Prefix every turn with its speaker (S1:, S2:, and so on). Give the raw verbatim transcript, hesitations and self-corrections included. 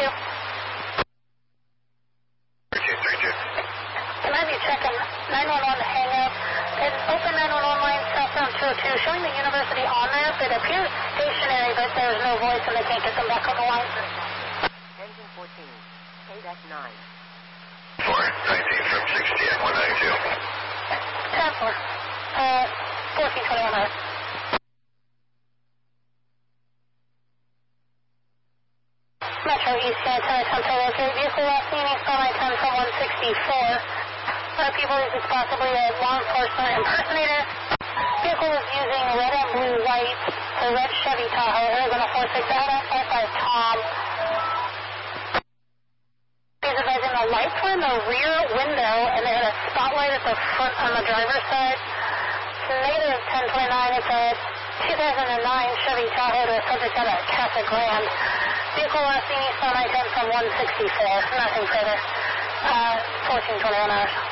S1: you.
S2: two three two.
S1: Can I have you check a nine one one hang up? An open nine one one line southbound two oh two showing the university on there. It appears stationary, but there's no voice and they can't get them back on the line.
S3: Engine fourteen, K D E C nine.
S2: four nineteen from sixty at one ninety-two.
S1: ten four. Uh, fourteen twenty-one hours. Metro East San Antonio Tempo locate vehicle last seen east on I ten from one sixty-four. Uh, people is it's possibly a law enforcement impersonator. Vehicle is using red and blue lights. A red Chevy Tahoe. Arizona four six Delta five five Tom. He's advising the lights were in the rear window and they had a spotlight at the front on the driver's side. Negative ten twenty-nine. It's a two thousand nine Chevy Tahoe to a subject at a Casa Grande. Vehicle last seen east on I ten from one sixty-four. Nothing further. Uh, fourteen twenty-one hours.